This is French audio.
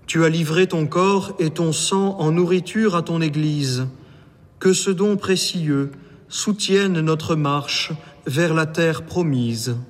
Tu as livré ton corps et ton sang en nourriture à ton Église. Que ce don précieux soutienne notre marche vers la terre promise.